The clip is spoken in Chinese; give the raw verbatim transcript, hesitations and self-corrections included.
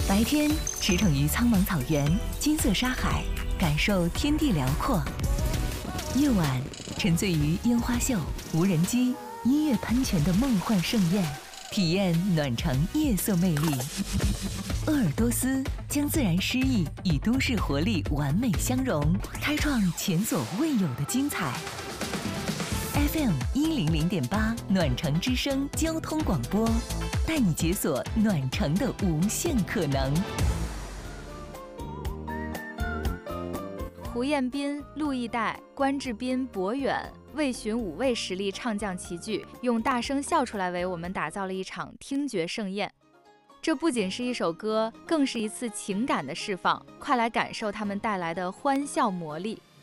白天驰骋于苍茫草原、金色沙海，感受天地辽阔；夜晚沉醉于烟花秀、无人机、音乐喷泉的梦幻盛宴，体验暖城夜色魅力。鄂尔多斯将自然诗意与都市活力完美相融，开创前所未有的精彩。F M 一零零点八暖城之声交通广播，带你解锁暖城的无限可能。 胡彦斌、陆毅代、关智斌、博远、魏巡五位实力唱将齐聚，用大声笑出来为我们打造了一场听觉盛宴。这不仅是一首歌，更是一次情感的释放，快来感受他们带来的欢笑魔力。